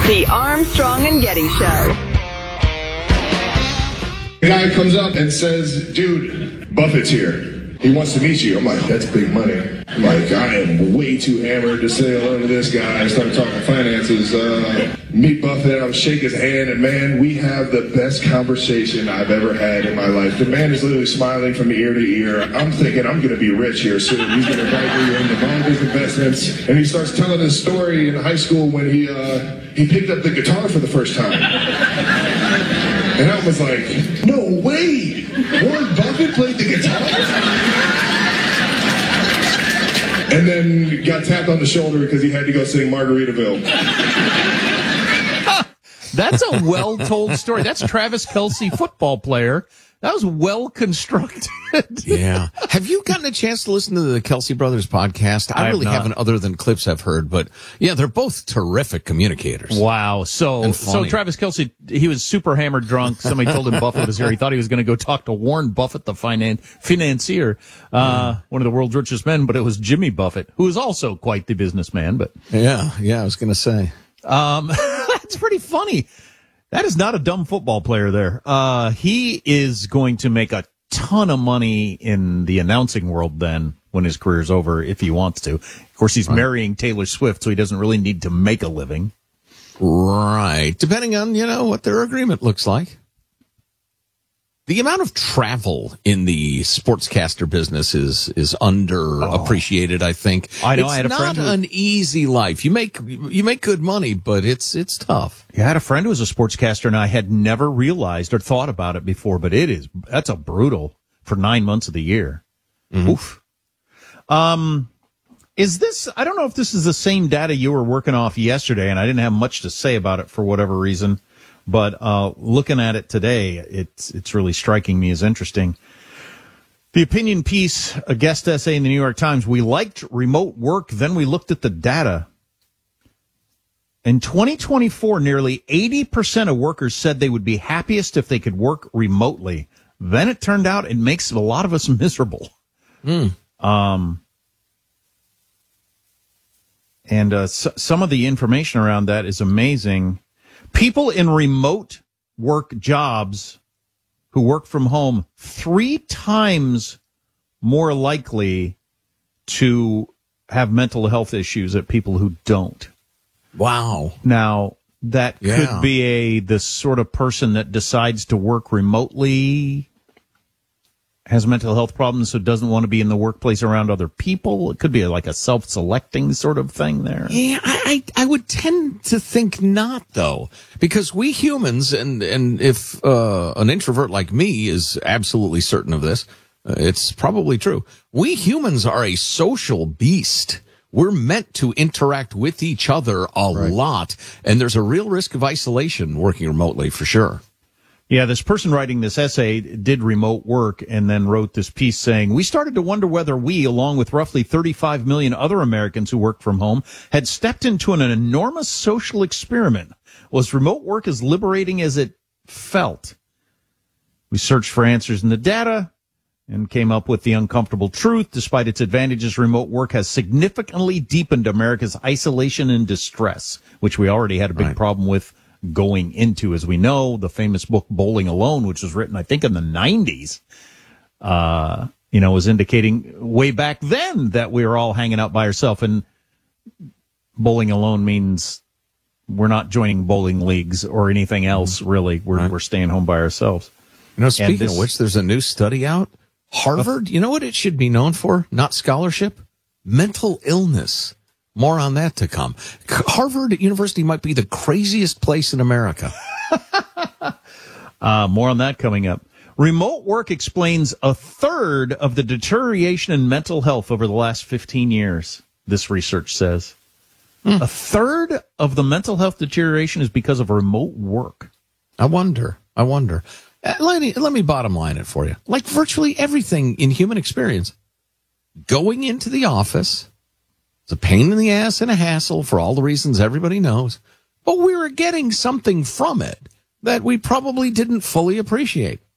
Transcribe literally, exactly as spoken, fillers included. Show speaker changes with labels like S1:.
S1: The Armstrong and Getty Show.
S2: The guy comes up and says, dude, Buffett's here. He wants to meet you. I'm like, that's big money. I'm like, I am way too hammered to say hello to this guy. I start talking finances. Uh, meet Buffett. I'm shake his hand, and man, we have the best conversation I've ever had in my life. The man is literally smiling from ear to ear. I'm thinking I'm going to be rich here soon. He's going to invite me into all his investments. And he starts telling his story in high school when he uh, he picked up the guitar for the first time. And I was like, no way! Warren Buffett played the guitar? And then got tapped on the shoulder because he had to go sing Margaritaville.
S3: That's a well-told story. That's Travis Kelce, football player. That was well-constructed.
S4: Yeah. Have you gotten a chance to listen to the Kelce Brothers podcast? I,
S3: I
S4: really
S3: have
S4: haven't, other than clips I've heard. But, yeah, they're both terrific communicators.
S3: Wow. So, so Travis Kelce, he was super hammered drunk. Somebody told him Buffett was here. He thought he was going to go talk to Warren Buffett, the finan- financier, uh, mm. one of the world's richest men, but it was Jimmy Buffett, who is also quite the businessman. But
S4: Yeah, yeah, I was going to say.
S3: Um, that's pretty funny. That is not a dumb football player there. Uh, he is going to make a ton of money in the announcing world then when his career's over, if he wants to. Of course, he's right. marrying Taylor Swift, so he doesn't really need to make a living.
S4: Right. Depending on, you know, what their agreement looks like. The amount of travel in the sportscaster business is is underappreciated, oh. I think.
S3: I know.
S4: It's
S3: I had a
S4: not
S3: friend who,
S4: an easy life. You make you make good money, but it's it's tough.
S3: Yeah, I had a friend who was a sportscaster, and I had never realized or thought about it before, but it is that's a brutal for nine months of the year. Mm-hmm. Oof. Um, is this? I don't know if this is the same data you were working off yesterday, and I didn't have much to say about it for whatever reason. But uh looking at it today, it's it's really striking me as interesting. The opinion piece, a guest essay in the New York Times, we liked remote work, then we looked at the data. In twenty twenty-four, nearly eighty percent of workers said they would be happiest if they could work remotely. Then it turned out it makes a lot of us miserable.
S4: Mm.
S3: Um, and uh, so, some of the information around that is amazing. People in remote work jobs who work from home three times more likely to have mental health issues than people who don't.
S4: Wow.
S3: Now, that
S4: yeah.
S3: could be a the sort of person that decides to work remotely, has mental health problems, so doesn't want to be in the workplace around other people. It could be like a self-selecting sort of thing there.
S4: Yeah, I, I, I would tend to think not, though, because we humans, and, and if uh, an introvert like me is absolutely certain of this, uh, it's probably true. We humans are a social beast. We're meant to interact with each other a right. lot, and there's a real risk of isolation working remotely, for sure.
S3: Yeah, this person writing this essay did remote work and then wrote this piece saying, we started to wonder whether we, along with roughly thirty-five million other Americans who work from home, had stepped into an enormous social experiment. Was remote work as liberating as it felt? We searched for answers in the data and came up with the uncomfortable truth. Despite its advantages, remote work has significantly deepened America's isolation and distress, which we already had a big right. problem with going into, as we know. The famous book Bowling Alone, which was written, I think, in the nineties, uh, you know, was indicating way back then that we were all hanging out by ourselves. And bowling alone means we're not joining bowling leagues or anything else, really. We're right. we're staying home by ourselves.
S4: You know, speaking this, of which, there's a new study out. Harvard, you know what it should be known for? Not scholarship, mental illness. More on that to come. Harvard University might be the craziest place in America.
S3: uh, more on that coming up. Remote work explains a third of the deterioration in mental health over the last fifteen years, this research says. Hmm. A third of the mental health deterioration is because of remote work.
S4: I wonder. I wonder. Uh, let me, let me bottom line it for you. Like virtually everything in human experience, going into the office, it's a pain in the ass and a hassle for all the reasons everybody knows, but we were getting something from it that we probably didn't fully appreciate.